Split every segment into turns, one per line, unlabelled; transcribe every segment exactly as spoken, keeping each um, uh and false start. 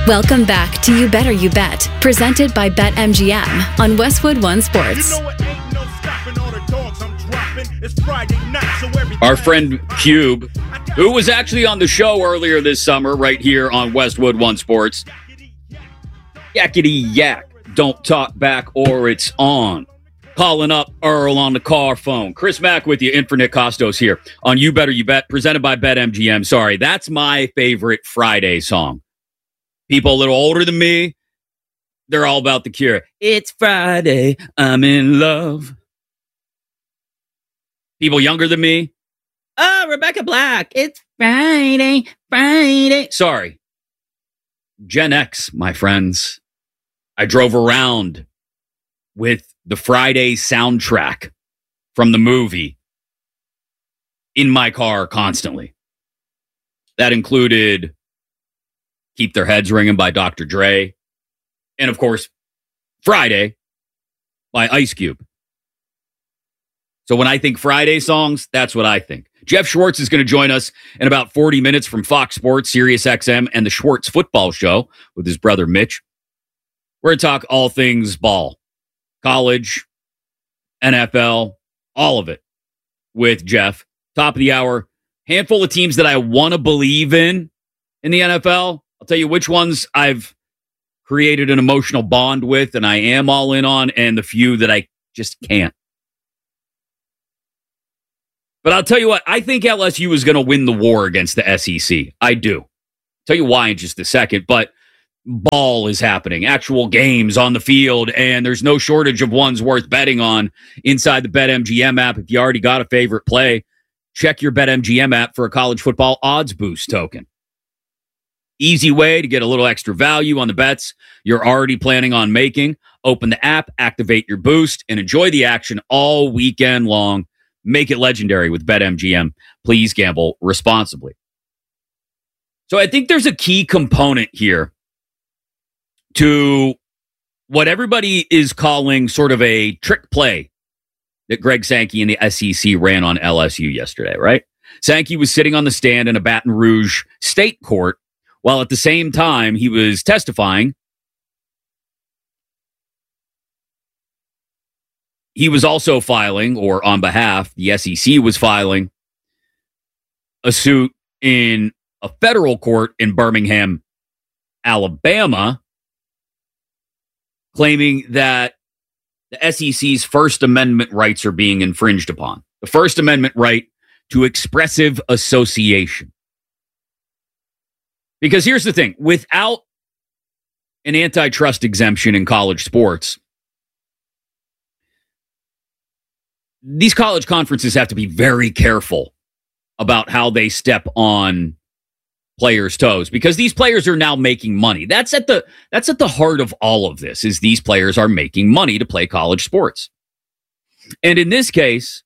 Welcome back to You Better You Bet, presented by BetMGM on Westwood One Sports.
You know it ain't no stopping all the dogs I'm dropping. It's Friday night, so every
Our friend Cube, who was actually on the show earlier this summer right here on Westwood One Sports. Yakety yak, don't talk back or it's on. Calling up Earl on the car phone. Chris Mack with you, in for Nick Costos here on You Better You Bet, presented by BetMGM. Sorry, that's my favorite Friday song. People a little older than me, they're all about The Cure. It's Friday, I'm in love. People younger than me, oh, Rebecca Black, it's Friday, Friday. Sorry. Gen X, my friends. I drove around with the Friday soundtrack from the movie in my car constantly. That included Keep Their Heads Ringing by Doctor Dre. And, of course, Friday by Ice Cube. So when I think Friday songs, that's what I think. Jeff Schwartz is going to join us in about forty minutes from Fox Sports, Sirius X M, and the Schwartz Football Show with his brother Mitch. We're going to talk all things ball. College, N F L, all of it with Jeff. Top of the hour. Handful of teams that I want to believe in in the N F L. I'll tell you which ones I've created an emotional bond with and I am all in on, and the few that I just can't. But I'll tell you what, I think L S U is going to win the war against the S E C. I do. I'll tell you why in just a second, but ball is happening. Actual games on the field, and there's no shortage of ones worth betting on inside the BetMGM app. If you already got a favorite play, check your BetMGM app for a college football odds boost token. Easy way to get a little extra value on the bets you're already planning on making. Open the app, activate your boost, and enjoy the action all weekend long. Make it legendary with BetMGM. Please gamble responsibly. So I think there's a key component here to what everybody is calling sort of a trick play that Greg Sankey and the S E C ran on L S U yesterday, right? Sankey was sitting on the stand in a Baton Rouge state court while at the same time he was testifying. He was also filing, or on behalf, the S E C was filing a suit in a federal court in Birmingham, Alabama, claiming that the S E C's First Amendment rights are being infringed upon. The First Amendment right to expressive association. Because here's the thing, without an antitrust exemption in college sports, these college conferences have to be very careful about how they step on players' toes, because these players are now making money. That's at the that's at the heart of all of this, is these players are making money to play college sports. And in this case,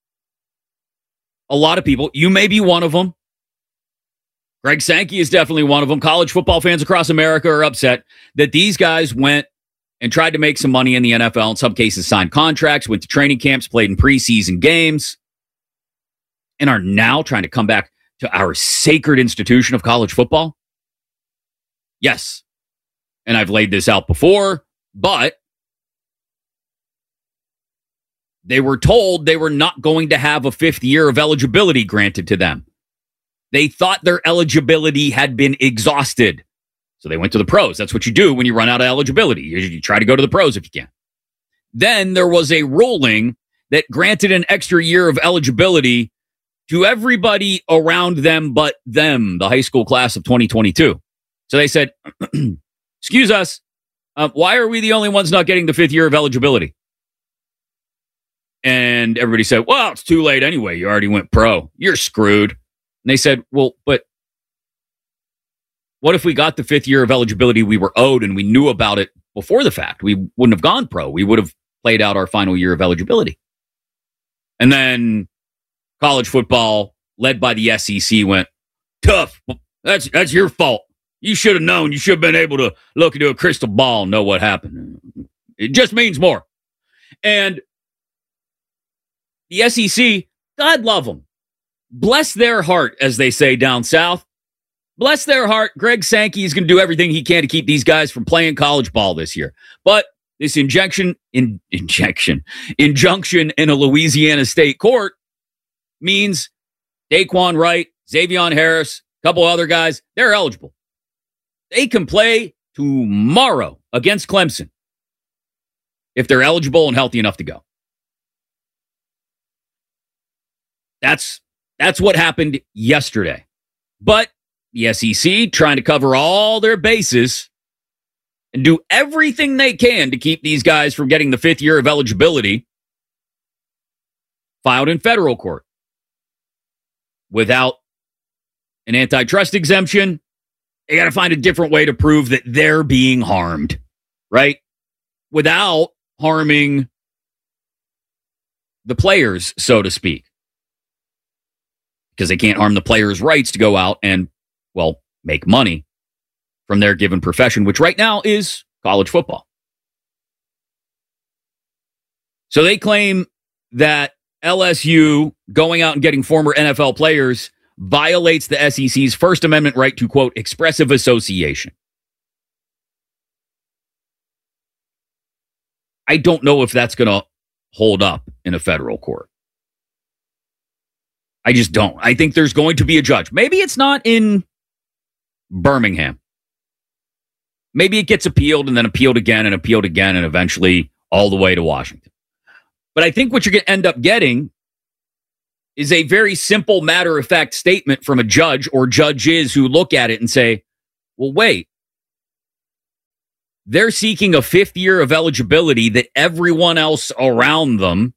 a lot of people, you may be one of them. Greg Sankey is definitely one of them. College football fans across America are upset that these guys went and tried to make some money in the N F L. In some cases, signed contracts, went to training camps, played in preseason games, and are now trying to come back to our sacred institution of college football? Yes. And I've laid this out before, but they were told they were not going to have a fifth year of eligibility granted to them. They thought their eligibility had been exhausted. So they went to the pros. That's what you do when you run out of eligibility. You, you try to go to the pros if you can. Then there was a ruling that granted an extra year of eligibility to everybody around them but them, the high school class of twenty twenty-two. So they said, excuse us, uh, why are we the only ones not getting the fifth year of eligibility? And everybody said, well, it's too late anyway. You already went pro. You're screwed. And they said, well, but what if we got the fifth year of eligibility we were owed and we knew about it before the fact? We wouldn't have gone pro. We would have played out our final year of eligibility. And then college football, led by the S E C, went, tough. That's that's your fault. You should have known. You should have been able to look into a crystal ball and know what happened. It just means more. And the S E C, God love them. Bless their heart, as they say down south. bless their heart, Greg Sankey is going to do everything he can to keep these guys from playing college ball this year. But this injection, in, injection, injunction in a Louisiana state court means Daquan Wright, Xavion Harris, a couple other guys, they're eligible. They can play tomorrow against Clemson if they're eligible and healthy enough to go. That's that's what happened yesterday. But the S E C trying to cover all their bases and do everything they can to keep these guys from getting the fifth year of eligibility filed in federal court. Without an antitrust exemption, they got to find a different way to prove that they're being harmed, right? Without harming the players, so to speak. Because they can't harm the players' rights to go out and, well, make money from their given profession, which right now is college football. So they claim that L S U going out and getting former N F L players violates the S E C's First Amendment right to, quote, expressive association. I don't know if that's going to hold up in a federal court. I just don't. I think there's going to be a judge. Maybe it's not in Birmingham. Maybe it gets appealed and then appealed again and appealed again and eventually all the way to Washington. But I think what you're going to end up getting is a very simple matter-of-fact statement from a judge or judges who look at it and say, well, wait. They're seeking a fifth year of eligibility that everyone else around them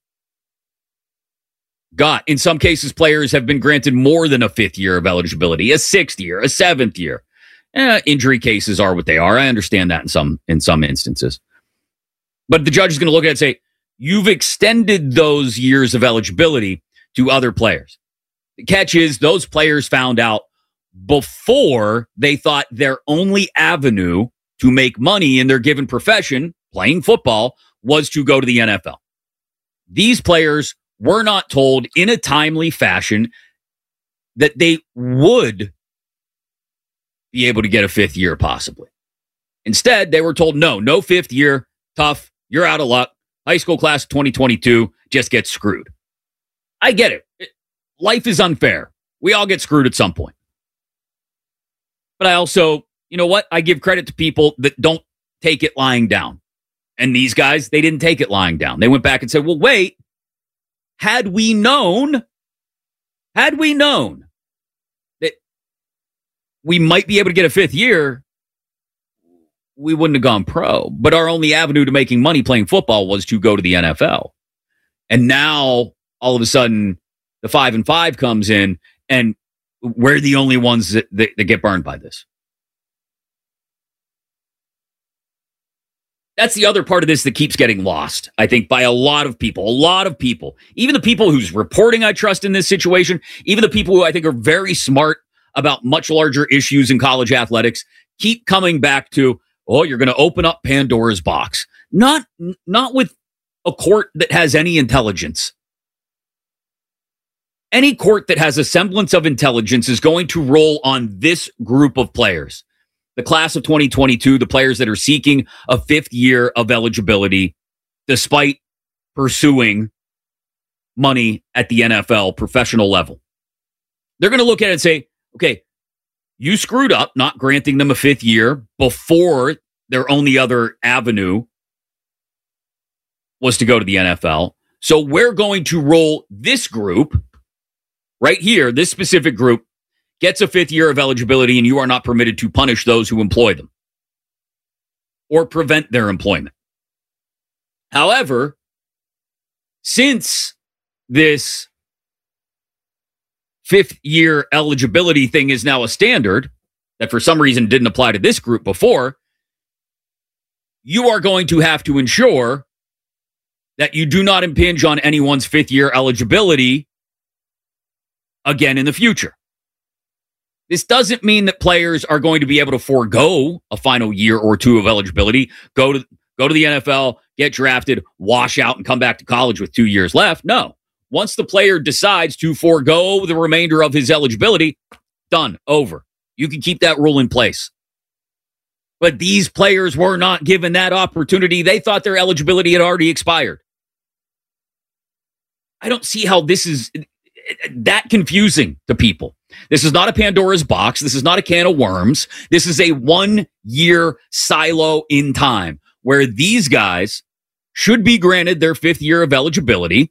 got. In some cases, players have been granted more than a fifth year of eligibility, a sixth year, a seventh year. Eh, injury cases are what they are. I understand that in some in some instances. But the judge is going to look at it and say, you've extended those years of eligibility to other players. The catch is those players found out before they thought their only avenue to make money in their given profession, playing football, was to go to the N F L. These players were not told in a timely fashion that they would be able to get a fifth year possibly. Instead, they were told, no, no fifth year, tough, you're out of luck. High school class of twenty twenty-two, just get screwed. I get it. it. Life is unfair. We all get screwed at some point. But I also, you know what? I give credit to people that don't take it lying down. And these guys, they didn't take it lying down. They went back and said, well, wait, had we known, had we known that we might be able to get a fifth year, we wouldn't have gone pro. But our only avenue to making money playing football was to go to the N F L. And now, all of a sudden, the five and five comes in, and we're the only ones that, that, that get burned by this. That's the other part of this that keeps getting lost, I think, by a lot of people. A lot of people. Even the people whose reporting I trust in this situation, even the people who I think are very smart about much larger issues in college athletics, keep coming back to, oh, you're going to open up Pandora's box. Not, not with a court that has any intelligence. Any court that has a semblance of intelligence is going to roll on this group of players. The class of twenty twenty-two, the players that are seeking a fifth year of eligibility despite pursuing money at the N F L professional level. They're going to look at it and say, okay, you screwed up not granting them a fifth year before their only other avenue was to go to the N F L. So we're going to roll this group right here, this specific group, gets a fifth year of eligibility, and you are not permitted to punish those who employ them or prevent their employment. However, since this fifth year eligibility thing is now a standard that for some reason didn't apply to this group before, you are going to have to ensure that you do not impinge on anyone's fifth year eligibility again in the future. This doesn't mean that players are going to be able to forego a final year or two of eligibility, go to go to the N F L, get drafted, wash out, and come back to college with two years left. No. Once the player decides to forego the remainder of his eligibility, done, over. You can keep that rule in place. But these players were not given that opportunity. They thought their eligibility had already expired. I don't see how this is that confusing to people. This is not a Pandora's box. This is not a can of worms. This is a one-year silo in time where these guys should be granted their fifth year of eligibility.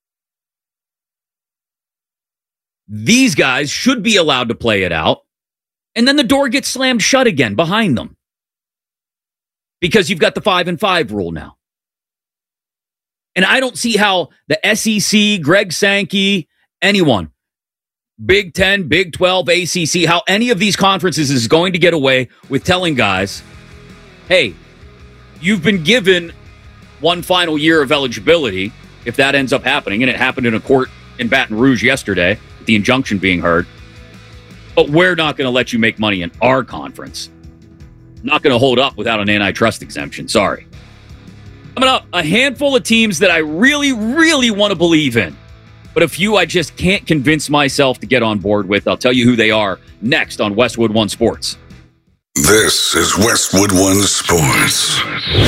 These guys should be allowed to play it out. And then the door gets slammed shut again behind them. Because you've got the five and five rule now. And I don't see how the S E C, Greg Sankey, anyone, Big Ten, Big twelve, A C C, how any of these conferences is going to get away with telling guys, hey, you've been given one final year of eligibility, if that ends up happening, and it happened in a court in Baton Rouge yesterday, with the injunction being heard, but we're not going to let you make money in our conference. Not going to hold up without an antitrust exemption. Sorry. Coming up, a handful of teams that I really, really want to believe in, but a few I just can't convince myself to get on board with. I'll tell you who they are next on Westwood One Sports.
This is Westwood One Sports.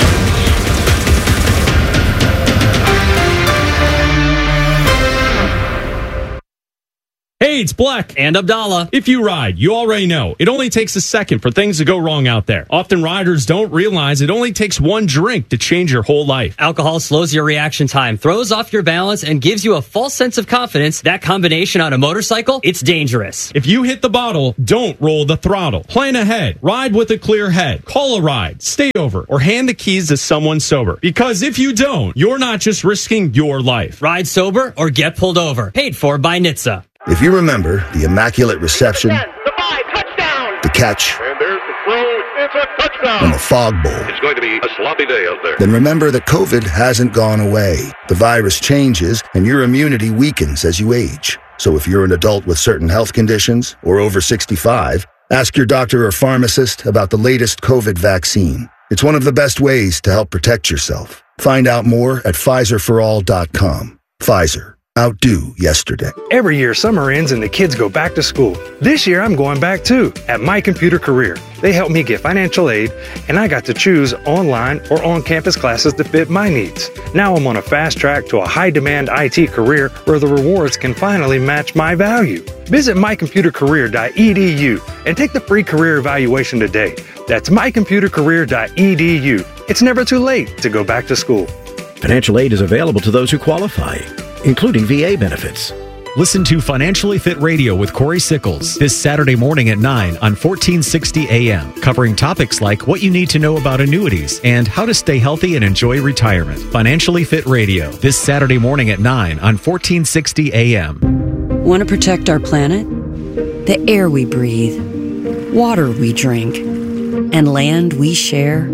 Hey, it's Black and Abdallah. If you ride, you already know it only takes a second for things to go wrong out there. Often riders don't realize it only takes one drink to change your whole life.
Alcohol slows your reaction time, throws off your balance, and gives you a false sense of confidence. That combination on a motorcycle, it's dangerous.
If you hit the bottle, don't roll the throttle. Plan ahead. Ride with a clear head. Call a ride, stay over, or hand the keys to someone sober. Because if you don't, you're not just risking your life.
Ride sober or get pulled over. Paid for by N H T S A.
If you remember the immaculate reception,
The five, touchdown.
the catch,
And there's the throw. It's a touchdown.
and the fog bowl,
It's going to be a sloppy day out there.
then remember that COVID hasn't gone away. The virus changes, and your immunity weakens as you age. So if you're an adult with certain health conditions or over sixty-five, ask your doctor or pharmacist about the latest COVID vaccine. It's one of the best ways to help protect yourself. Find out more at Pfizer for all dot com. Pfizer. Outdo yesterday.
Every year, summer ends and the kids go back to school. This year, I'm going back too, at My Computer Career. They helped me get financial aid, and I got to choose online or on-campus classes to fit my needs. Now I'm on a fast track to a high-demand I T career where the rewards can finally match my value. Visit my computer career dot e d u and take the free career evaluation today. That's my computer career dot e d u. It's never too late to go back to school.
Financial aid is available to those who qualify, including V A benefits.
Listen to Financially Fit Radio with Corey Sickles this Saturday morning at nine on fourteen sixty A M, covering topics like what you need to know about annuities and how to stay healthy and enjoy retirement. Financially Fit Radio this Saturday morning at nine on fourteen sixty A M.
Want to protect our planet? The air we breathe, water we drink, and land we share?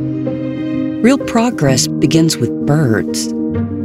Real progress begins with birds.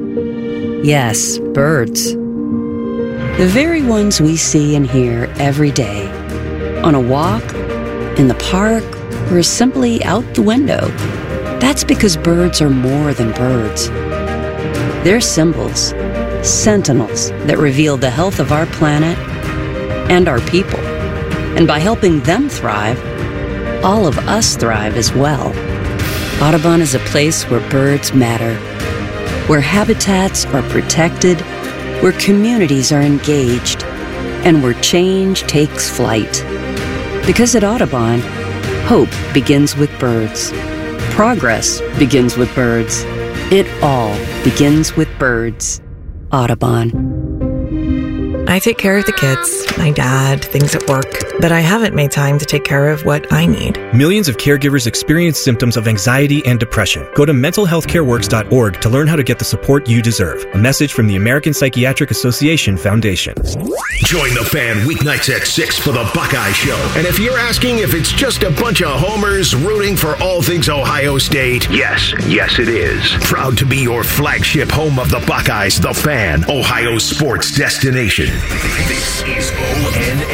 Yes, birds. The very ones we see and hear every day. On a walk, in the park, or simply out the window. That's because birds are more than birds. They're symbols, sentinels that reveal the health of our planet and our people. And by helping them thrive, all of us thrive as well. Audubon is a place where birds matter, where habitats are protected, where communities are engaged, and where change takes flight. Because at Audubon, hope begins with birds. Progress begins with birds. It all begins with birds. Audubon.
I take care of the kids, my dad, things at work, but I haven't made time to take care of what I need.
Millions of caregivers experience symptoms of anxiety and depression. Go to mental health care works dot org to learn how to get the support you deserve. A message from the American Psychiatric Association Foundation.
Join the Fan weeknights at six for the Buckeye Show. And if you're asking if it's just a bunch of homers rooting for all things Ohio State, yes, yes it is. Proud to be your flagship home of the Buckeyes, the Fan, Ohio sports destination. This is O N N.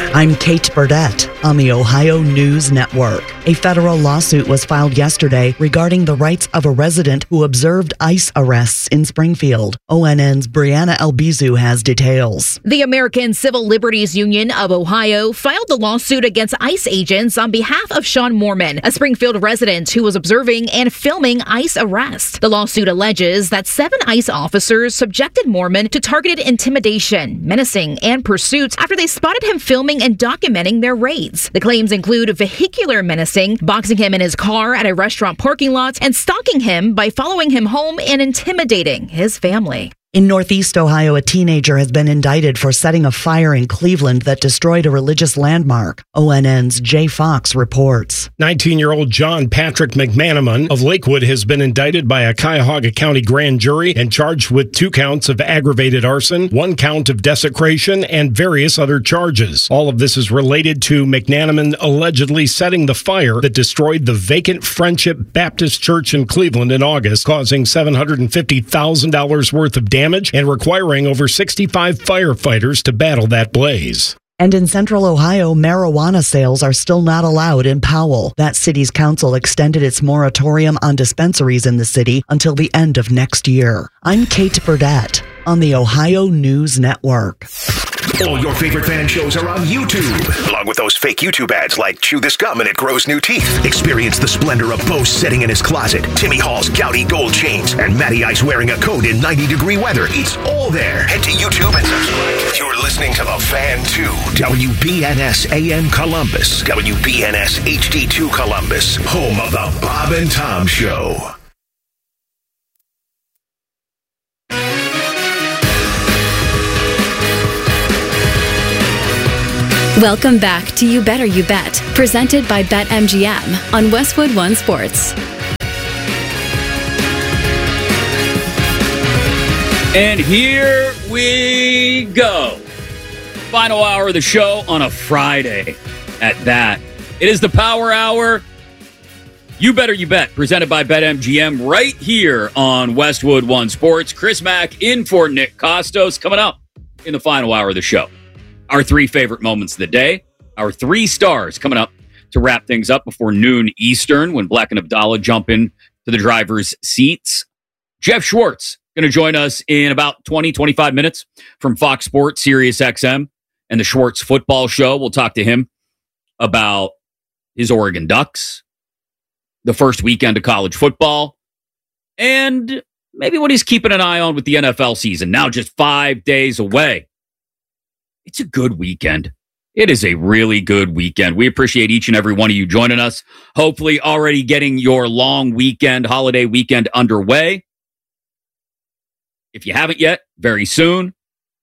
I'm Kate Burdett on the Ohio News Network. A federal lawsuit was filed yesterday regarding the rights of a resident who observed ICE arrests in Springfield. O N N's Brianna Albizu has details.
The American Civil Liberties Union of Ohio filed the lawsuit against ICE agents on behalf of Sean Mormon, a Springfield resident who was observing and filming ICE arrests. The lawsuit alleges that seven ICE officers subjected Mormon to targeted intimidation, menacing, and pursuits after they spotted him filming and documenting their raids. The claims include vehicular menacing, boxing him in his car at a restaurant parking lot, and stalking him by following him home and intimidating his family.
In Northeast Ohio, a teenager has been indicted for setting a fire in Cleveland that destroyed a religious landmark. O N N's Jay Fox reports.
nineteen-year-old John Patrick McManaman of Lakewood has been indicted by a Cuyahoga County grand jury and charged with two counts of aggravated arson, one count of desecration, and various other charges. All of this is related to McManaman allegedly setting the fire that destroyed the vacant Friendship Baptist Church in Cleveland in August, causing seven hundred fifty thousand dollars worth of damage. Damage and requiring over sixty-five firefighters to battle that blaze.
And in Central Ohio, marijuana sales are still not allowed in Powell. That city's council extended its moratorium on dispensaries in the city until the end of next year. I'm Kate Burdett on the Ohio News Network.
All your favorite fan shows are on YouTube, along with those fake YouTube ads like Chew This Gum and It Grows New Teeth. Experience the splendor of Bo sitting in his closet, Timmy Hall's gouty gold chains, and Matty Ice wearing a coat in ninety degree weather. It's all there. Head to YouTube and subscribe. You're listening to The Fan two, W B N S A M Columbus, W B N S H D two Columbus, home of The Bob and Tom Show.
Welcome back to You Better You Bet, presented by BetMGM on Westwood One Sports.
And here we go. Final hour of the show on a Friday at that. It is the Power Hour. You Better You Bet, presented by BetMGM right here on Westwood One Sports. Chris Mack in for Nick Costos coming up in the final hour of the show. Our three favorite moments of the day, our three stars coming up to wrap things up before noon Eastern when Black and Abdallah jump in to the driver's seats. Jeff Schwartz going to join us in about twenty, twenty-five minutes from Fox Sports, Sirius X M, and the Schwartz Football Show. We'll talk to him about his Oregon Ducks, the first weekend of college football, and maybe what he's keeping an eye on with the N F L season. Now just five days away. It's a good weekend. It is a really good weekend. We appreciate each and every one of you joining us. Hopefully already getting your long weekend, holiday weekend underway. If you haven't yet, very soon.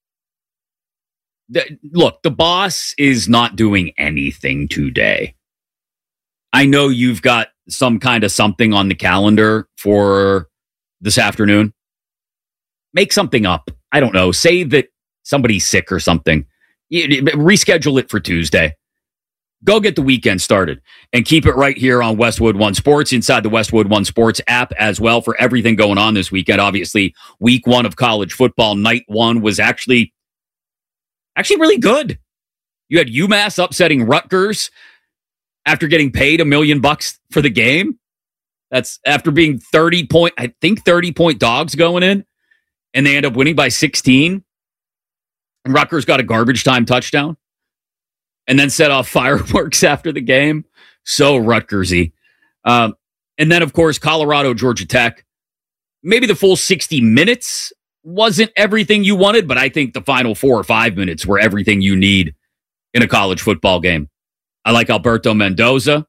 The, look, the boss is not doing anything today. I know you've got some kind of something on the calendar for this afternoon. Make something up. I don't know. Say that somebody's sick or something. Reschedule it for Tuesday. Go get the weekend started and keep it right here on Westwood One Sports, inside the Westwood One Sports app as well for everything going on this weekend. Obviously, week one of college football, night one was actually, actually really good. You had UMass upsetting Rutgers after getting paid a million bucks for the game. That's after being thirty point, I think thirty point dogs going in, and they end up winning by sixteen. And Rutgers got a garbage time touchdown and then set off fireworks after the game. So Rutgersy. Um, and then, of course, Colorado, Georgia Tech. Maybe the full sixty minutes wasn't everything you wanted, but I think the final four or five minutes were everything you need in a college football game. I like Alberto Mendoza.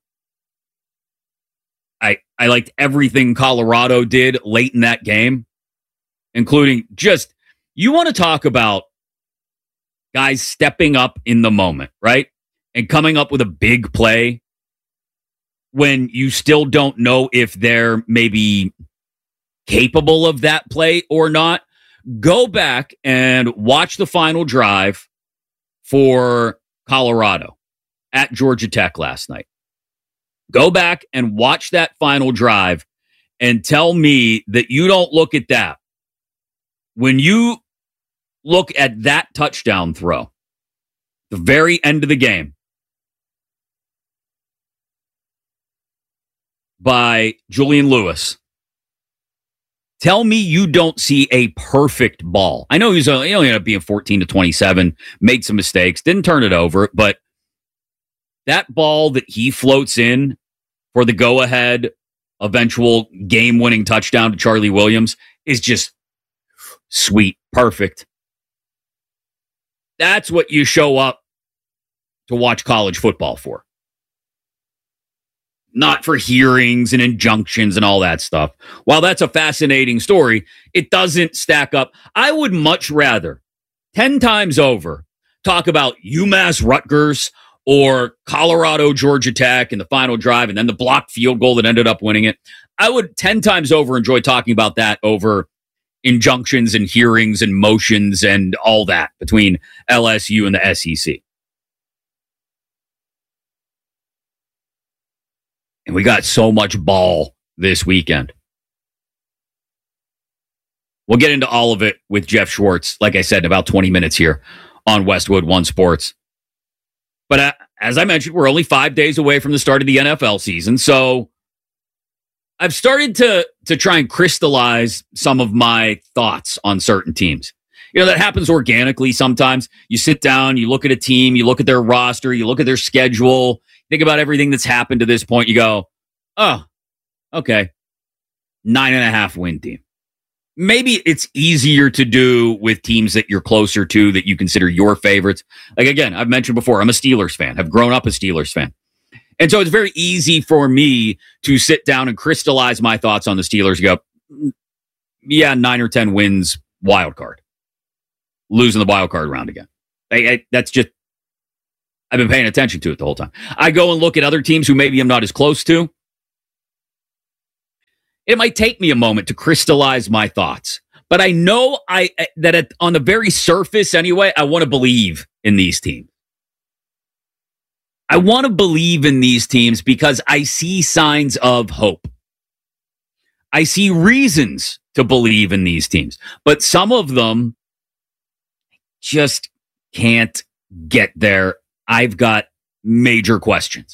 I, I liked everything Colorado did late in that game, including just, you want to talk about guys stepping up in the moment, right? And coming up with a big play when you still don't know if they're maybe capable of that play or not. Go back and watch the final drive for Colorado at Georgia Tech last night. Go back and watch that final drive and tell me that you don't look at that. When you look at that touchdown throw, the very end of the game, by Julian Lewis. Tell me you don't see a perfect ball. I know he's only, he only ended up being fourteen to twenty-seven, made some mistakes, didn't turn it over, but that ball that he floats in for the go-ahead eventual game-winning touchdown to Charlie Williams is just sweet, perfect. That's what you show up to watch college football for. Not for hearings and injunctions and all that stuff. While that's a fascinating story, it doesn't stack up. I would much rather, ten times over, talk about UMass Rutgers or Colorado Georgia Tech in the final drive and then the blocked field goal that ended up winning it. I would ten times over enjoy talking about that over injunctions and hearings and motions and all that between L S U and the S E C. And we got so much ball this weekend. We'll get into all of it with Jeff Schwartz, like I said, in about twenty minutes here on Westwood One Sports. But uh, as I mentioned, we're only five days away from the start of the N F L season. So I've started to, to try and crystallize some of my thoughts on certain teams. You know, that happens organically sometimes. You sit down, you look at a team, you look at their roster, you look at their schedule, think about everything that's happened to this point. You go, oh, okay, nine and a half win team. Maybe it's easier to do with teams that you're closer to that you consider your favorites. Like, again, I've mentioned before, I'm a Steelers fan. I've grown up a Steelers fan. And so it's very easy for me to sit down and crystallize my thoughts on the Steelers and go, yeah, nine or ten wins, wild card. Losing the wild card round again. I, I, that's just, I've been paying attention to it the whole time. I go and look at other teams who maybe I'm not as close to. It might take me a moment to crystallize my thoughts, but I know I that at, on the very surface anyway, I want to believe in these teams. I want to believe in these teams because I see signs of hope. I see reasons to believe in these teams, but some of them just can't get there. I've got major questions.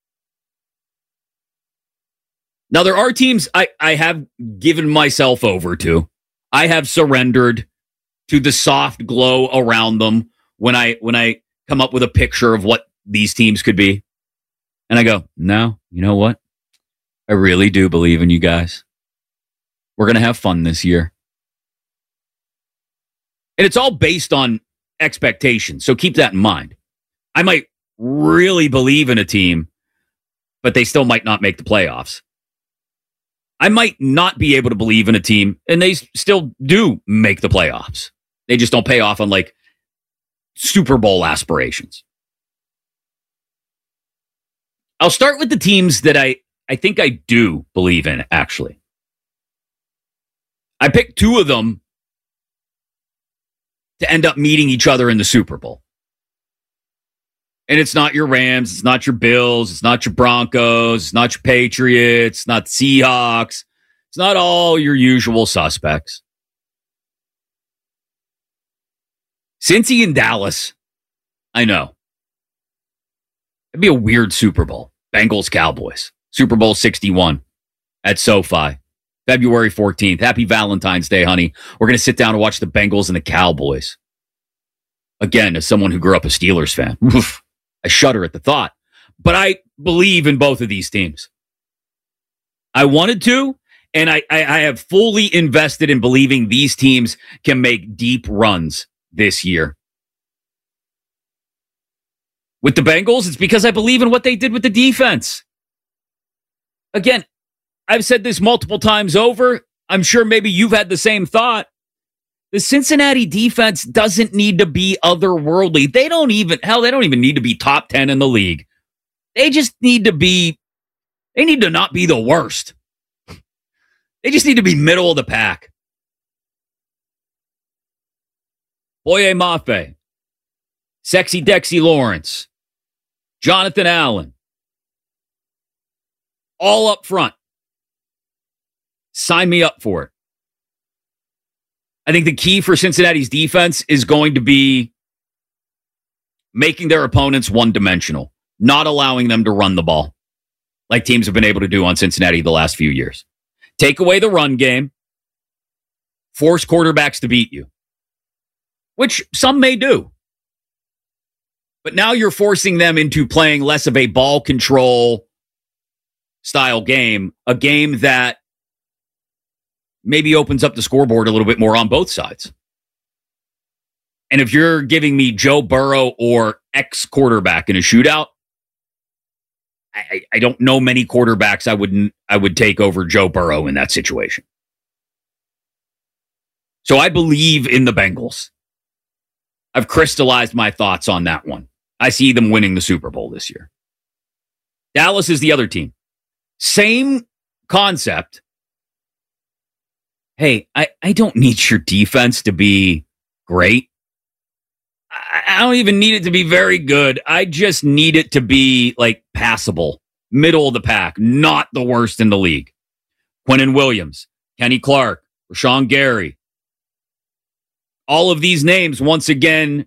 Now, there are teams I, I have given myself over to. I have surrendered to the soft glow around them when I when I come up with a picture of what these teams could be. And I go, no, you know what? I really do believe in you guys. We're going to have fun this year. And it's all based on expectations. So keep that in mind. I might really believe in a team, but they still might not make the playoffs. I might not be able to believe in a team, and they still do make the playoffs. They just don't pay off on, like, Super Bowl aspirations. I'll start with the teams that I, I think I do believe in, actually. I picked two of them to end up meeting each other in the Super Bowl. And it's not your Rams, it's not your Bills, it's not your Broncos, it's not your Patriots, it's not the Seahawks. It's not all your usual suspects. Cincy and Dallas, I know. It'd be a weird Super Bowl. Bengals, Cowboys. Super Bowl sixty-one at SoFi. February fourteenth. Happy Valentine's Day, honey. We're going to sit down and watch the Bengals and the Cowboys. Again, as someone who grew up a Steelers fan, oof, I shudder at the thought. But I believe in both of these teams. I wanted to, and I, I, I have fully invested in believing these teams can make deep runs this year. With the Bengals, it's because I believe in what they did with the defense. Again, I've said this multiple times over. I'm sure maybe you've had the same thought. The Cincinnati defense doesn't need to be otherworldly. They don't even, hell, they don't even need to be top ten in the league. They just need to be, they need to not be the worst. They just need to be middle of the pack. Boye Mafe, Sexy Dexy Lawrence, Jonathan Allen, all up front. Sign me up for it. I think the key for Cincinnati's defense is going to be making their opponents one-dimensional, not allowing them to run the ball like teams have been able to do on Cincinnati the last few years. Take away the run game, force quarterbacks to beat you, which some may do. But now you're forcing them into playing less of a ball control style game, a game that maybe opens up the scoreboard a little bit more on both sides. And if you're giving me Joe Burrow or X quarterback in a shootout, I, I don't know many quarterbacks I would I would take over Joe Burrow in that situation. So I believe in the Bengals. I've crystallized my thoughts on that one. I see them winning the Super Bowl this year. Dallas is the other team. Same concept. Hey, I, I don't need your defense to be great. I, I don't even need it to be very good. I just need it to be like passable, middle of the pack, not the worst in the league. Quinnen Williams, Kenny Clark, Rashawn Gary. All of these names, once again,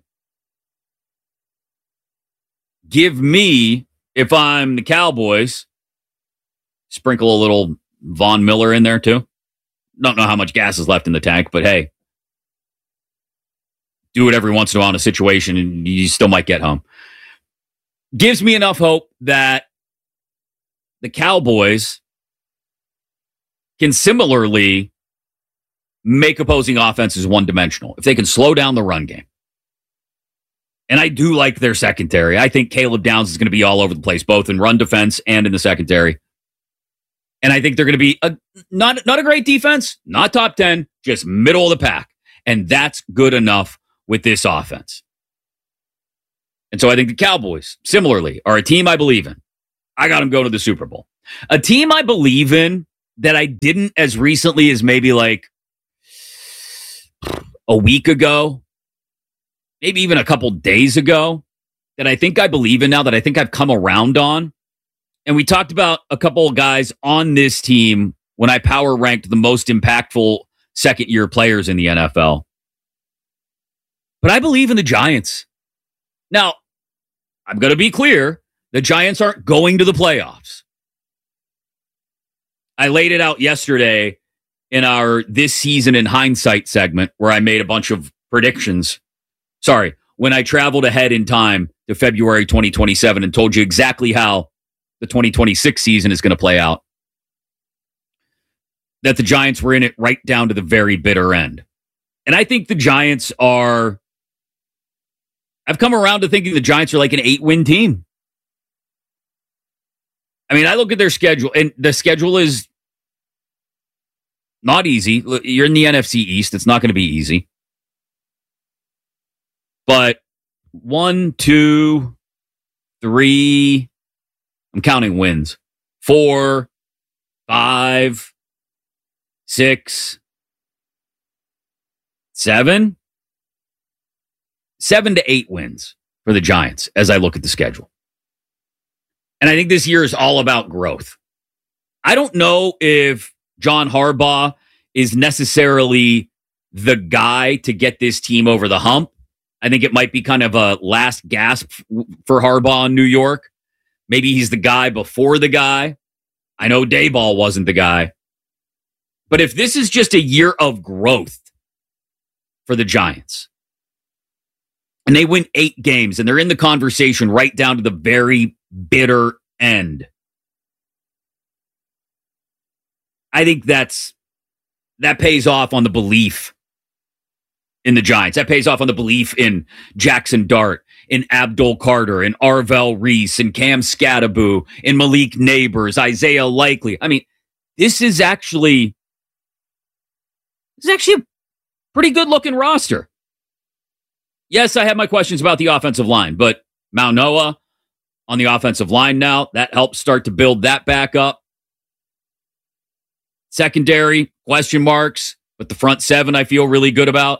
give me, if I'm the Cowboys, sprinkle a little Von Miller in there too. Don't know how much gas is left in the tank, but hey, do it every once in a while in a situation and you still might get home. Gives me enough hope that the Cowboys can similarly make opposing offenses one-dimensional if they can slow down the run game. And I do like their secondary. I think Caleb Downs is going to be all over the place, both in run defense and in the secondary. And I think they're going to be a, not, not a great defense, not top ten, just middle of the pack. And that's good enough with this offense. And so I think the Cowboys, similarly, are a team I believe in. I got them going to the Super Bowl. A team I believe in that I didn't as recently as maybe like a week ago, maybe even a couple days ago, that I think I believe in now, that I think I've come around on. And we talked about a couple of guys on this team when I power ranked the most impactful second-year players in the N F L. But I believe in the Giants. Now, I'm going to be clear, the Giants aren't going to the playoffs. I laid it out yesterday in our This Season in Hindsight segment where I made a bunch of predictions. Sorry, when I traveled ahead in time to February twenty twenty-seven and told you exactly how the twenty twenty-six season is going to play out. That the Giants were in it right down to the very bitter end. And I think the Giants are... I've come around to thinking the Giants are like an eight-win team. I mean, I look at their schedule, and the schedule is not easy. You're in the N F C East. It's not going to be easy. But one, two, three, I'm counting wins. Four, five, six, seven. Seven to eight wins for the Giants as I look at the schedule. And I think this year is all about growth. I don't know if John Harbaugh is necessarily the guy to get this team over the hump. I think it might be kind of a last gasp for Harbaugh in New York. Maybe he's the guy before the guy. I know Dayball wasn't the guy. But if this is just a year of growth for the Giants, and they win eight games, and they're in the conversation right down to the very bitter end, I think that's that pays off on the belief in the Giants. That pays off on the belief in Jackson Dart, in Abdul Carter, in Arvell Reese, in Cam Scattaboo, in Malik Neighbors, Isaiah Likely. I mean, this is actually this is actually a pretty good looking roster. Yes, I have my questions about the offensive line, but Maunoa on the offensive line now, that helps start to build that back up. Secondary, question marks, but the front seven I feel really good about.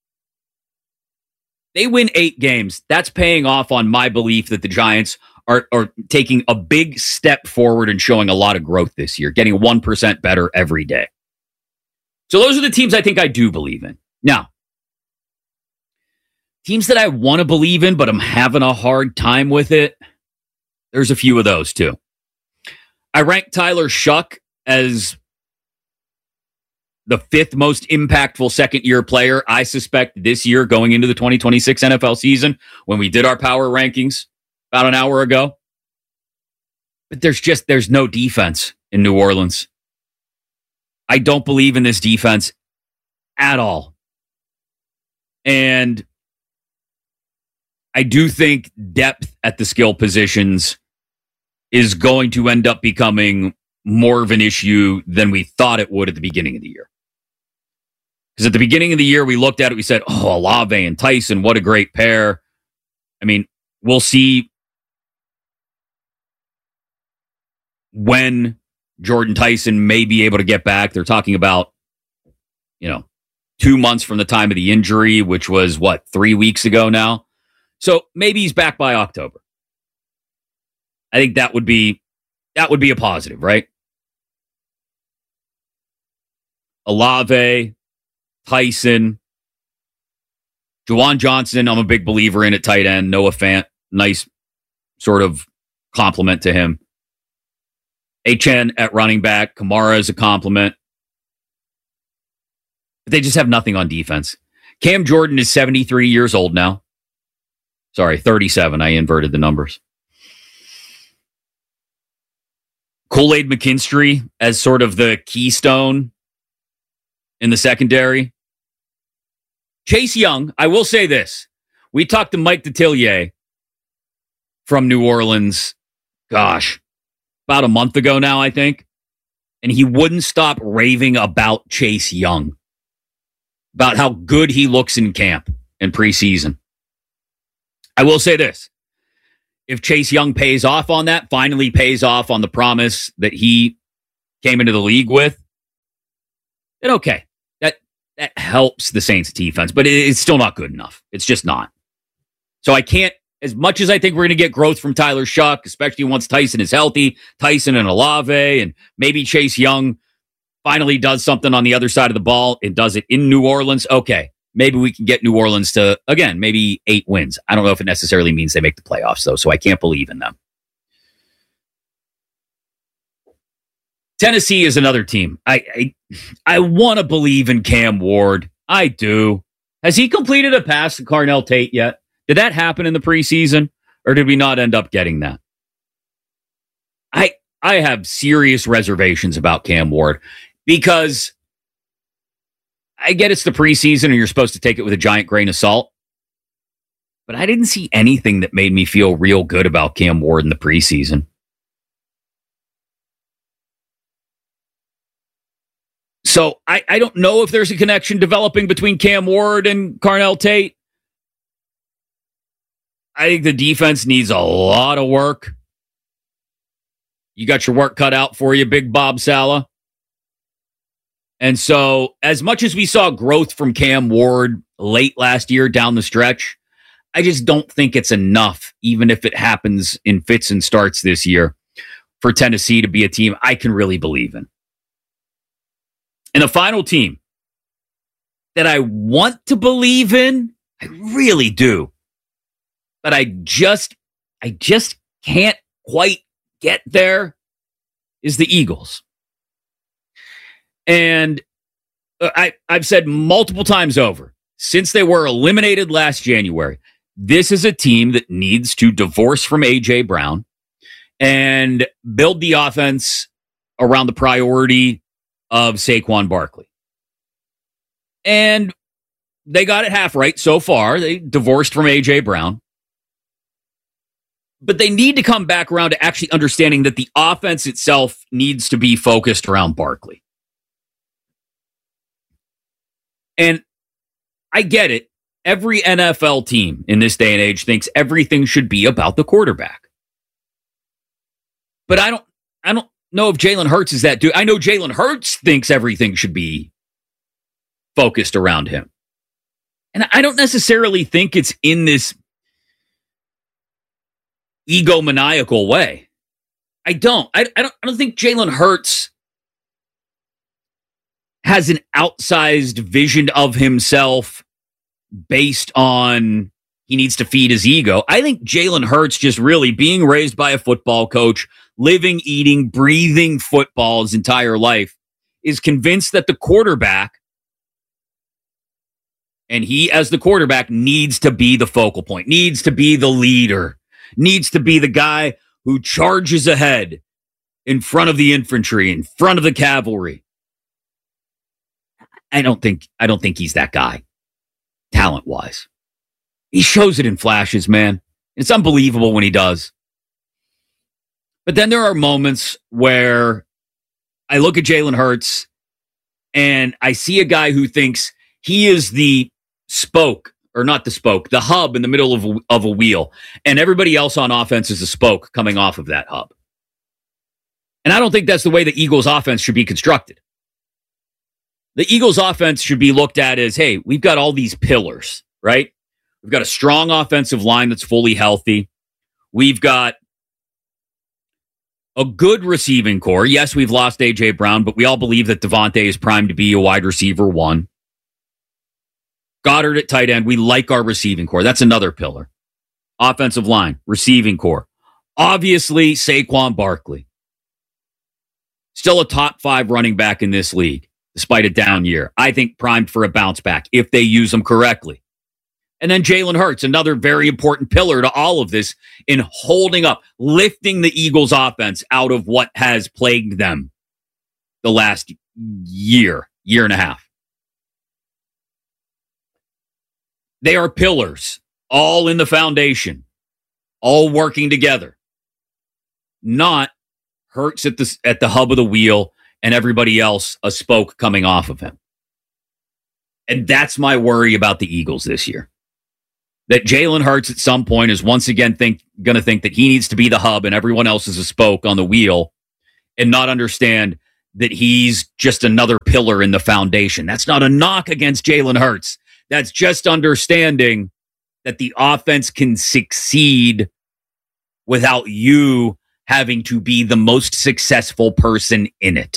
They win eight games. That's paying off on my belief that the Giants are, are taking a big step forward and showing a lot of growth this year, getting one percent better every day. So those are the teams I think I do believe in. Now, teams that I want to believe in, but I'm having a hard time with it. There's a few of those too. I rank Tyler Shuck as the fifth most impactful second-year player, I suspect, this year going into the twenty twenty-six N F L season when we did our power rankings about an hour ago. But there's just, there's no defense in New Orleans. I don't believe in this defense at all. And I do think depth at the skill positions is going to end up becoming more of an issue than we thought it would at the beginning of the year. Because at the beginning of the year, we looked at it, we said, oh, Olave and Tyson, what a great pair. I mean, we'll see when Jordan Tyson may be able to get back. They're talking about, you know, two months from the time of the injury, which was, what, three weeks ago now? So maybe he's back by October. I think that would be that would be a positive, right? Olave, Tyson, Juwan Johnson, I'm a big believer in at tight end. Noah Fant, nice sort of compliment to him. H N at running back. Kamara is a compliment. But they just have nothing on defense. Cam Jordan is seventy-three years old now. Sorry, thirty-seven. I inverted the numbers. Kool-Aid McKinstry as sort of the keystone in the secondary. Chase Young, I will say this. We talked to Mike Detillier from New Orleans, gosh, about a month ago now, I think. And he wouldn't stop raving about Chase Young, about how good he looks in camp and preseason. I will say this. If Chase Young pays off on that, finally pays off on the promise that he came into the league with, then okay. That that helps the Saints defense, but it, it's still not good enough. It's just not. So I can't, as much as I think we're going to get growth from Tyler Shuck, especially once Tyson is healthy, Tyson and Olave, and maybe Chase Young finally does something on the other side of the ball and does it in New Orleans, okay. Maybe we can get New Orleans to, again, maybe eight wins. I don't know if it necessarily means they make the playoffs, though, so I can't believe in them. Tennessee is another team. I I, I want to believe in Cam Ward. I do. Has he completed a pass to Carnell Tate yet? Did that happen in the preseason, or did we not end up getting that? I I have serious reservations about Cam Ward because I get it's the preseason and you're supposed to take it with a giant grain of salt. But I didn't see anything that made me feel real good about Cam Ward in the preseason. So I, I don't know if there's a connection developing between Cam Ward and Carnell Tate. I think the defense needs a lot of work. You got your work cut out for you, Big Bob Saleh. And so, as much as we saw growth from Cam Ward late last year down the stretch, I just don't think it's enough, even if it happens in fits and starts this year, for Tennessee to be a team I can really believe in. And the final team that I want to believe in, I really do, but I just, I just can't quite get there, is the Eagles. And I, I've said multiple times over, since they were eliminated last January, this is a team that needs to divorce from A J Brown and build the offense around the priority of Saquon Barkley. And they got it half right so far. They divorced from A J Brown. But they need to come back around to actually understanding that the offense itself needs to be focused around Barkley. And I get it. Every N F L team in this day and age thinks everything should be about the quarterback. But I don't I don't know if Jalen Hurts is that dude. I know Jalen Hurts thinks everything should be focused around him. And I don't necessarily think it's in this egomaniacal way. I don't. I, I don't I don't think Jalen Hurts has an outsized vision of himself based on he needs to feed his ego. I think Jalen Hurts, just really being raised by a football coach, living, eating, breathing football his entire life, is convinced that the quarterback, and he as the quarterback, needs to be the focal point, needs to be the leader, needs to be the guy who charges ahead in front of the infantry, in front of the cavalry. I don't think, I don't think he's that guy, talent-wise. He shows it in flashes, man. It's unbelievable when he does. But then there are moments where I look at Jalen Hurts and I see a guy who thinks he is the spoke, or not the spoke, the hub in the middle of a, of a wheel, and everybody else on offense is a spoke coming off of that hub. And I don't think that's the way the Eagles offense should be constructed. The Eagles offense should be looked at as, hey, we've got all these pillars, right? We've got a strong offensive line that's fully healthy. We've got a good receiving core. Yes, we've lost A J Brown, but we all believe that Devontae is primed to be a wide receiver one. Goddard at tight end. We like our receiving core. That's another pillar. Offensive line, receiving core. Obviously, Saquon Barkley. Still a top five running back in this league, despite a down year. I think primed for a bounce back if they use him correctly. And then Jalen Hurts, another very important pillar to all of this in holding up, lifting the Eagles offense out of what has plagued them the last year, year and a half. They are pillars, all in the foundation, all working together. Not Hurts at the, at the hub of the wheel and everybody else a spoke coming off of him. And that's my worry about the Eagles this year. That Jalen Hurts at some point is once again think going to think that he needs to be the hub and everyone else is a spoke on the wheel, and not understand that he's just another pillar in the foundation. That's not a knock against Jalen Hurts. That's just understanding that the offense can succeed without you having to be the most successful person in it.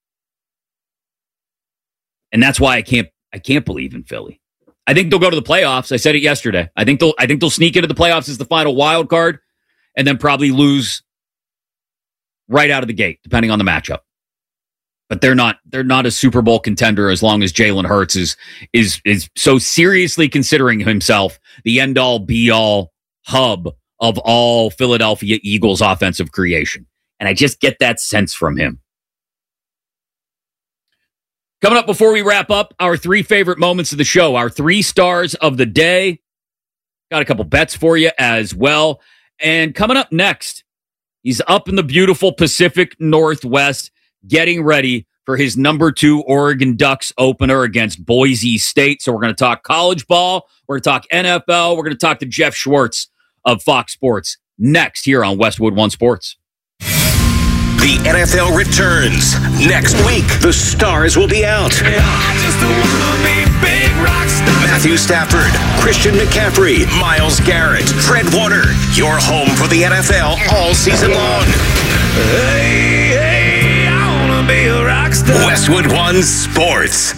And that's why I can't I can't believe in Philly. I think they'll go to the playoffs. I said it yesterday. I think they'll I think they'll sneak into the playoffs as the final wild card and then probably lose right out of the gate, depending on the matchup. But they're not they're not a Super Bowl contender as long as Jalen Hurts is is is so seriously considering himself the end all be all hub of all Philadelphia Eagles offensive creation. And I just get that sense from him. Coming up before we wrap up, our three favorite moments of the show, our three stars of the day. Got a couple bets for you as well. And coming up next, he's up in the beautiful Pacific Northwest, getting ready for his number two Oregon Ducks opener against Boise State. So we're going to talk college ball. We're going to talk N F L. We're going to talk to Jeff Schwartz of Fox Sports next here on Westwood One Sports.
The N F L returns next week. The stars will be out. I just wanna be big rock star. Matthew Stafford, Christian McCaffrey, Myles Garrett, Fred Warner. Your home for the N F L all season long. Hey, hey, I wanna be a rock star. Westwood One Sports.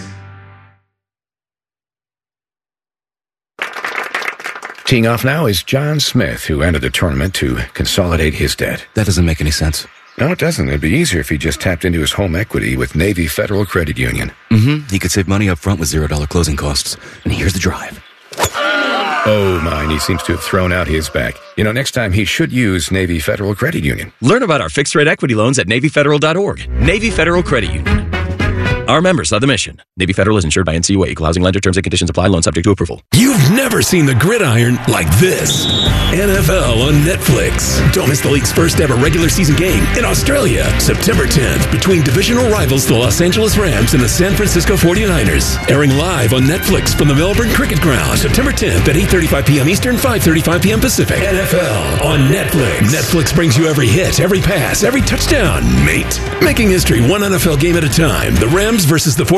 Teeing off now is John Smith, who entered the tournament to consolidate his debt.
That doesn't make any sense.
No, it doesn't. It'd be easier if he just tapped into his home equity with Navy Federal Credit Union.
Mm-hmm. He could save money up front with zero dollar closing costs. And here's the drive.
Oh, mine. He seems to have thrown out his back. You know, next time he should use Navy Federal Credit Union.
Learn about our fixed-rate equity loans at Navy Federal dot org. Navy Federal Credit Union. Our members of the mission. Navy Federal is insured by N C U A. Equal housing lender. Terms and conditions apply. Loan subject to approval.
You've never seen the gridiron like this. N F L on Netflix. Don't miss the league's first ever regular season game in Australia. September tenth between divisional rivals the Los Angeles Rams and the San Francisco forty-niners. Airing live on Netflix from the Melbourne Cricket Ground. September tenth at eight thirty-five p.m. Eastern, five thirty-five p.m. Pacific. N F L on Netflix. Netflix brings you every hit, every pass, every touchdown, mate. Making history one N F L game at a time. The Rams versus the forty-niners.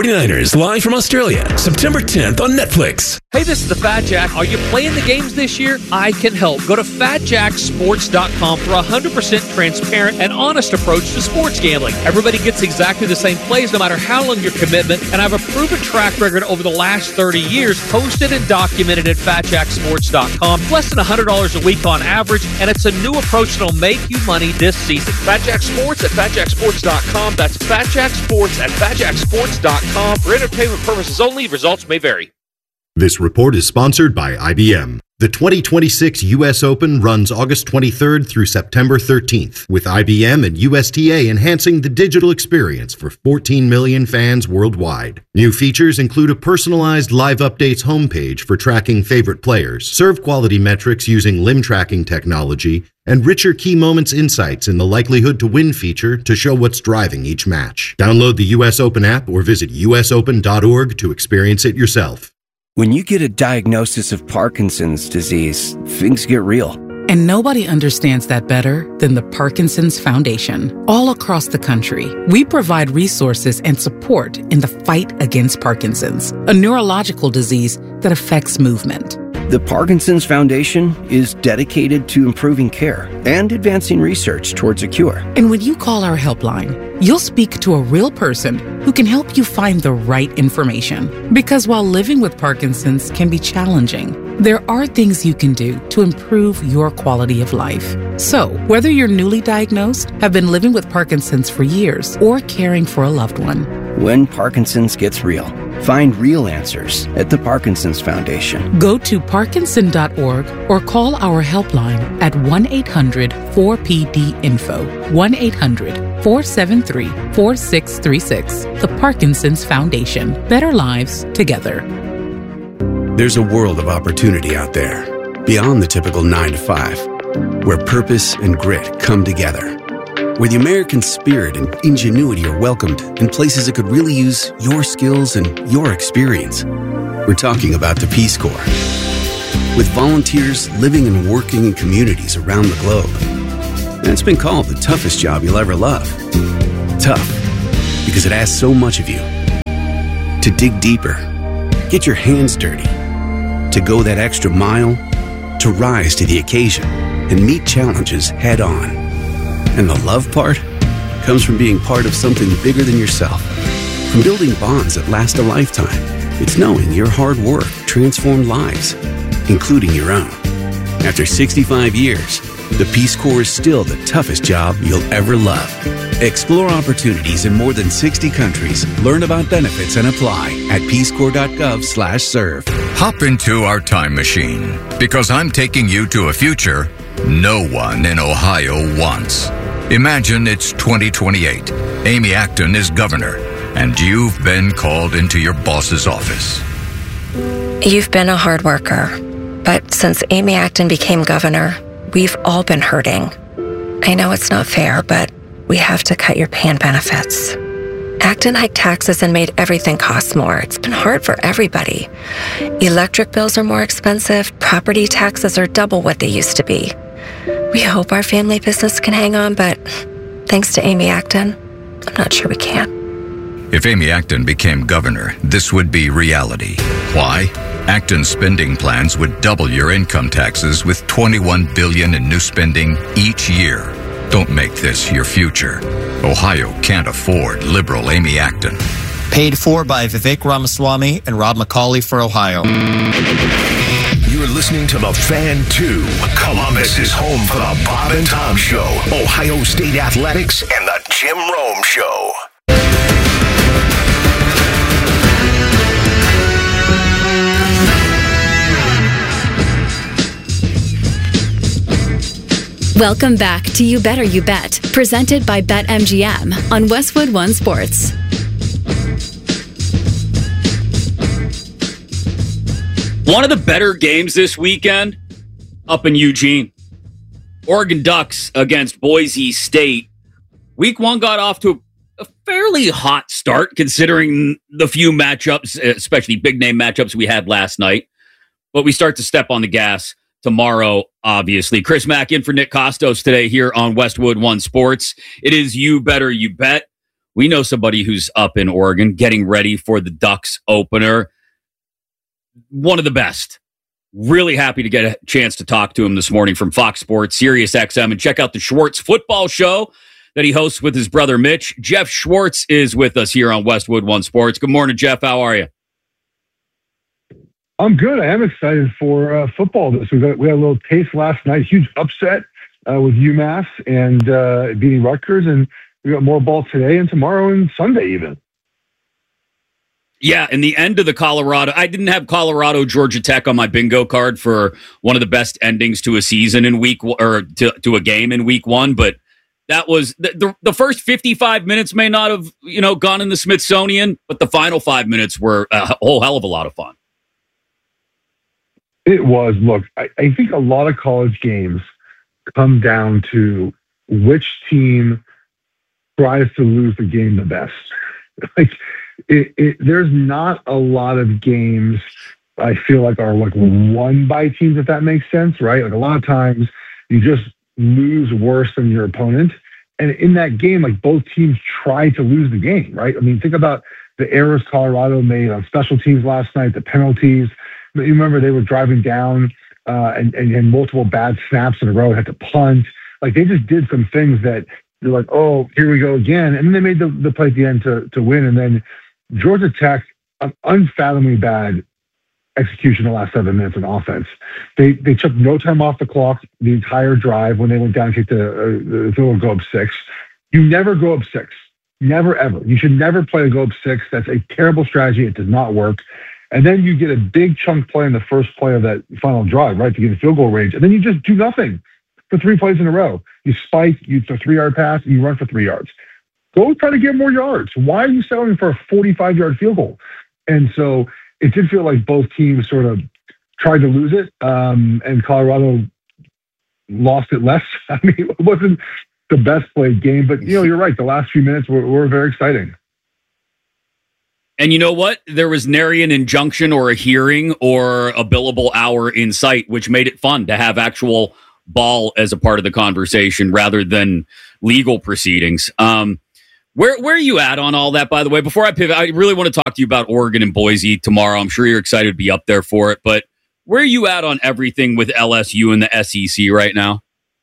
Boys, live from Australia, September tenth on Netflix.
Hey, this is the Fat Jack. Are you playing the games this year? I can help. Go to fat jack sports dot com for a one hundred percent transparent and honest approach to sports gambling. Everybody gets exactly the same plays no matter how long your commitment, and I have a proven track record over the last thirty years, posted and documented at fat jack sports dot com. Less than one hundred dollars a week on average, and it's a new approach that'll make you money this season. Fat Jack Sports at fat jack sports dot com. That's Fat Jack Sports at fat jack sports dot com. For entertainment purposes only, results may vary.
This report is sponsored by I B M. The twenty twenty-six U S Open runs August twenty-third through September thirteenth, with I B M and U S T A enhancing the digital experience for fourteen million fans worldwide. New features include a personalized live updates homepage for tracking favorite players, serve quality metrics using limb tracking technology, and richer key moments insights in the likelihood to win feature to show what's driving each match. Download the U S Open app or visit u s open dot org to experience it yourself.
When you get a diagnosis of Parkinson's disease, things get real.
And nobody understands that better than the Parkinson's Foundation. All across the country, we provide resources and support in the fight against Parkinson's, a neurological disease that affects movement.
The Parkinson's Foundation is dedicated to improving care and advancing research towards a cure.
And when you call our helpline, you'll speak to a real person who can help you find the right information. Because while living with Parkinson's can be challenging, there are things you can do to improve your quality of life. So, whether you're newly diagnosed, have been living with Parkinson's for years, or caring for a loved one,
when Parkinson's gets real, find real answers at the Parkinson's Foundation.
Go to parkinson dot org or call our helpline at one eight hundred four P D info, one eight hundred four seven three four six three six. The Parkinson's Foundation. Better lives together.
There's a world of opportunity out there, beyond the typical nine to five, where purpose and grit come together, where the American spirit and ingenuity are welcomed in places that could really use your skills and your experience. We're talking about the Peace Corps. With volunteers living and working in communities around the globe. And it's been called the toughest job you'll ever love. Tough, because it asks so much of you. To dig deeper, get your hands dirty, to go that extra mile, to rise to the occasion and meet challenges head on. And the love part comes from being part of something bigger than yourself. From building bonds that last a lifetime. It's knowing your hard work transformed lives, including your own. After sixty-five years, the Peace Corps is still the toughest job you'll ever love. Explore opportunities in more than sixty countries. Learn about benefits and apply at peace corps dot gov slash serve.
Hop into our time machine, because I'm taking you to a future no one in Ohio wants. Imagine it's twenty twenty-eight. Amy Acton is governor, and you've been called into your boss's office.
You've been a hard worker, but since Amy Acton became governor, we've all been hurting. I know it's not fair, but we have to cut your pay and benefits. Acton hiked taxes and made everything cost more. It's been hard for everybody. Electric bills are more expensive. Property taxes are double what they used to be. We hope our family business can hang on, but thanks to Amy Acton, I'm not sure we can.
If Amy Acton became governor, this would be reality. Why? Acton's spending plans would double your income taxes with twenty-one billion dollars in new spending each year. Don't make this your future. Ohio can't afford liberal Amy Acton.
Paid for by Vivek Ramaswamy and Rob McCauley for Ohio.
You're listening to The Fan two. Columbus is home for the Bob and Tom Show, Ohio State Athletics, and the Jim Rome Show.
Welcome back to You Better You Bet, presented by BetMGM on Westwood One Sports.
One of the better games this weekend up in Eugene. Oregon Ducks against Boise State. Week one got off to a fairly hot start considering the few matchups, especially big name matchups we had last night. But we start to step on the gas tomorrow, obviously. Chris Mack in for Nick Costos today here on Westwood One Sports. It is You Better You Bet. We know somebody who's up in Oregon getting ready for the Ducks opener. One of the best. Really happy to get a chance to talk to him this morning from Fox Sports, Sirius X M, and check out the Schwartz football show that he hosts with his brother Mitch. Jeff Schwartz is with us here on Westwood One Sports. Good morning, Jeff. How are you?
I'm good. I am excited for uh, football. This we got we had a little taste last night. Huge upset uh, with UMass and uh, beating Rutgers, and we got more ball today and tomorrow and Sunday even.
Yeah, in the end of the Colorado, I didn't have Colorado Georgia Tech on my bingo card for one of the best endings to a season in week or to, to a game in week one, but that was the, the the first fifty-five minutes may not have you know gone in the Smithsonian, but the final five minutes were a whole hell of a lot of fun.
It was. Look, I, I think a lot of college games come down to which team tries to lose the game the best. Like, it, it, there's not a lot of games I feel like are like won by teams, if that makes sense, right? Like a lot of times you just lose worse than your opponent. And in that game, like both teams try to lose the game, right? I mean, think about the errors Colorado made on special teams last night, the penalties. You remember they were driving down uh, and, and had multiple bad snaps in a row, had to punt. Like they just did some things that you're like, oh, here we go again. And then they made the, the play at the end to, to win. And then Georgia Tech, an unfathomably bad execution the last seven minutes on offense. They they took no time off the clock the entire drive when they went down and kicked the, uh, the field goal go up six. You never go up six. Never, ever. You should never play to go up six. That's a terrible strategy. It does not work. And then you get a big chunk play in the first play of that final drive, right, to get a field goal range. And then you just do nothing for three plays in a row. You spike, you throw a three-yard pass, and you run for three yards. Go try to get more yards. Why are you settling for a forty-five-yard field goal? And so it did feel like both teams sort of tried to lose it, um, and Colorado lost it less. I mean, it wasn't the best played game, but, you know, you're right. The last few minutes were, were very exciting.
And you know what? There was nary an injunction or a hearing or a billable hour in sight, which made it fun to have actual ball as a part of the conversation rather than legal proceedings. Um, where where are you at on all that, by the way? Before I pivot, I really want to talk to you about Oregon and Boise tomorrow. I'm sure you're excited to be up there for it. But where are you at on everything with L S U and the S E C right now?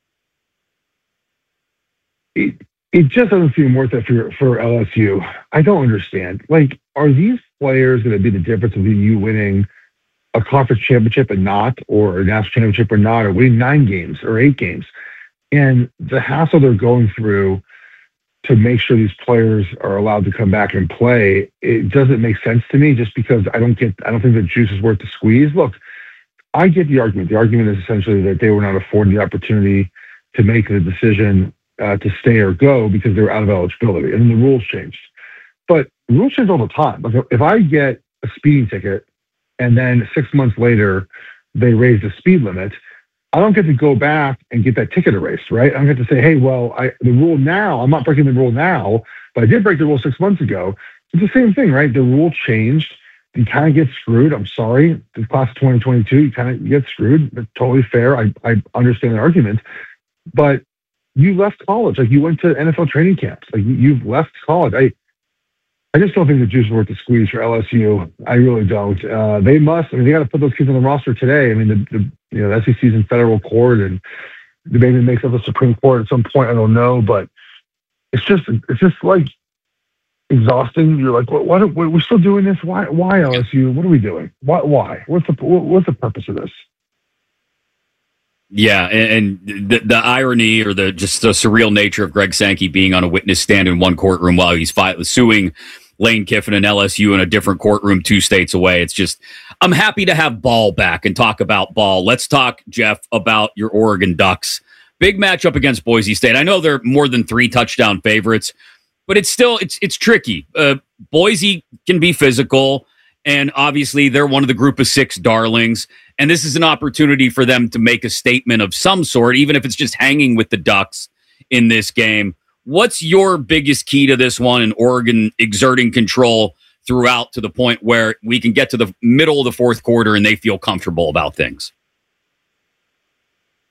It, it just doesn't seem worth it for, for L S U. I don't understand. Like, are these players going to be the difference between you winning a conference championship and not, or a national championship or not, or winning nine games or eight games? And the hassle they're going through to make sure these players are allowed to come back and play, it doesn't make sense to me, just because I don't get, I don't think the juice is worth the squeeze. Look, I get the argument. The argument is essentially that they were not afforded the opportunity to make the decision uh, to stay or go because they were out of eligibility, and then the rules changed. But rules change all the time. Like, if I get a speeding ticket and then six months later they raise the speed limit, I don't get to go back and get that ticket erased, right? I don't get to say, hey, well, I, the rule now, I'm not breaking the rule now, but I did break the rule six months ago. It's the same thing, right? The rule changed. You kind of get screwed. I'm sorry. The class of twenty twenty-two, you kind of get screwed. It's totally fair. I, I understand the argument. But you left college. Like, you went to N F L training camps. Like, you've left college. I I just don't think the juice is worth the squeeze for L S U. I really don't. Uh, they must. I mean, they got to put those kids on the roster today. I mean, the, the you know the S E C's in federal court, and maybe it makes up the Supreme Court at some point. I don't know, but it's just it's just like exhausting. You're like, what? What? Are, we're still doing this? Why? Why L S U? What are we doing? Why? Why? What's the What's the purpose of this?
Yeah, and, and the, the irony or the just the surreal nature of Greg Sankey being on a witness stand in one courtroom while he's fi- suing Lane Kiffin and L S U in a different courtroom two states away. It's just, I'm happy to have ball back and talk about ball. Let's talk, Jeff, about your Oregon Ducks. Big matchup against Boise State. I know they're more than three touchdown favorites, but it's still, it's it's tricky. Uh, Boise can be physical, and obviously they're one of the group of six darlings. And this is an opportunity for them to make a statement of some sort, even if it's just hanging with the Ducks in this game. What's your biggest key to this one, in Oregon exerting control throughout to the point where we can get to the middle of the fourth quarter and they feel comfortable about things?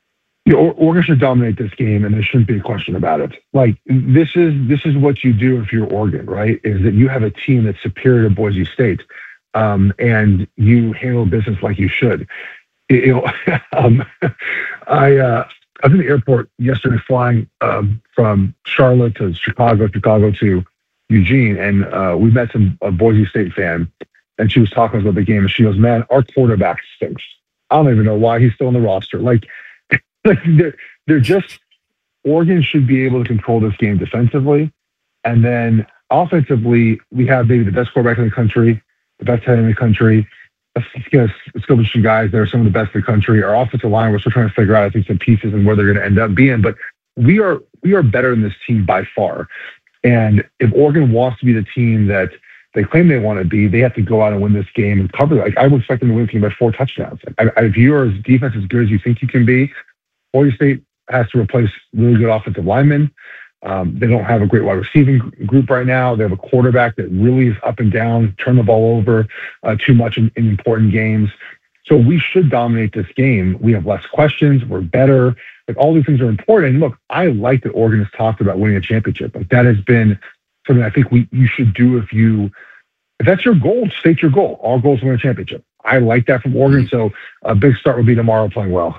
You know, Oregon should dominate this game, and there shouldn't be a question about it. Like this is this is what you do if you're Oregon, right? Is that you have a team that's superior to Boise State, um, and you handle business like you should. You know, um, I uh, I was in the airport yesterday, flying um, from Charlotte to Chicago, Chicago to Eugene, and uh, we met some a Boise State fan, and she was talking about the game, and she goes, "Man, our quarterback stinks. I don't even know why he's still on the roster." Like. Like they're, they're just, Oregon should be able to control this game defensively. And then offensively, we have maybe the best quarterback in the country, the best head in the country. Let's, let's, let's go with some guys that are some of the best in the country. Our offensive line, we're still trying to figure out, I think, some pieces and where they're going to end up being. But we are we are better than this team by far. And if Oregon wants to be the team that they claim they want to be, they have to go out and win this game and cover. Like I would expect them to win the game by four touchdowns. I, I, if you're as defense as good as you think you can be, Boise State has to replace really good offensive linemen. Um, they don't have a great wide receiving group right now. They have a quarterback that really is up and down, turn the ball over uh, too much in, in important games. So we should dominate this game. We have less questions. We're better. Like all these things are important. And look, I like that Oregon has talked about winning a championship. Like that has been something I think we you should do if you if that's your goal. State your goal. Our goal is to win a championship. I like that from Oregon. So a big start would be tomorrow playing well.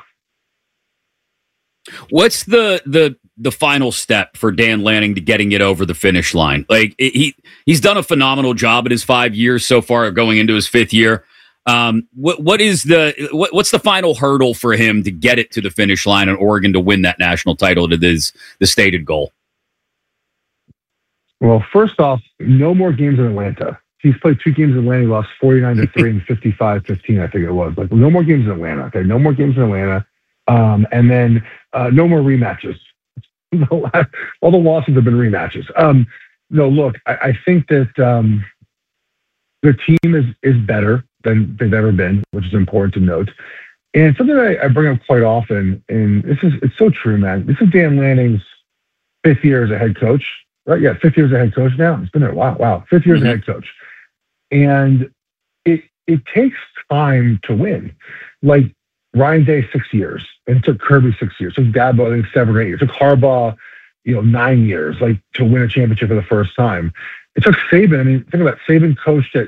What's the the the final step for Dan Lanning to getting it over the finish line? Like he he's done a phenomenal job in his five years so far, going into his fifth year. Um, what what is the what, what's the final hurdle for him to get it to the finish line and Oregon to win that national title? That is the stated goal.
Well, first off, no more games in Atlanta. He's played two games in Atlanta. He lost forty-nine to three and fifty-five fifteen, I think it was. Like no more games in Atlanta. Okay, no more games in Atlanta. Um, and then uh, no more rematches. All the losses have been rematches. Um, no, look, I, I think that um, the team is is better than they've ever been, which is important to note. And something I, I bring up quite often, and this is it's so true, man. This is Dan Lanning's fifth year as a head coach, right? Yeah, fifth year as a head coach now. It's been there. Wow, wow, fifth year mm-hmm. as a head coach, and it it takes time to win. Like Ryan Day, six years. And it took Kirby six years. It took Dabo, I think, seven or eight years. It took Harbaugh, you know, nine years, like to win a championship for the first time. It took Saban. I mean, think about it. Saban coached at